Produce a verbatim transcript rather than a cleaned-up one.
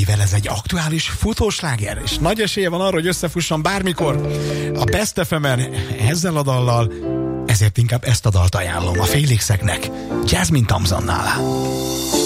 mivel ez egy aktuális futósláger, és nagy esélye van arra, hogy összefusson bármikor a Best ef emen ezzel a dallal, ezért inkább ezt a dalt ajánlom a Félixeknek, Jasmine Thompsonnál.